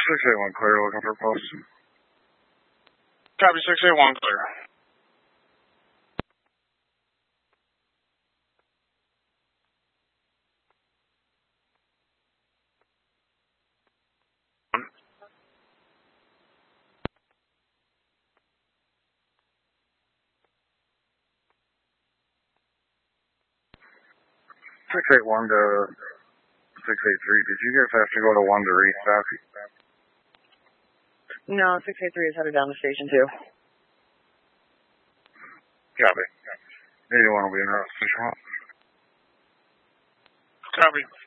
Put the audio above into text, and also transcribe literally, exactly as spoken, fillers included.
six eight one clear, looking for post. Copy six eight one clear. six eight one to six eight three, did you guys have to go to one to restock? No, six eight three is headed down to station two. Copy. eighty-one will be in route station one. Copy.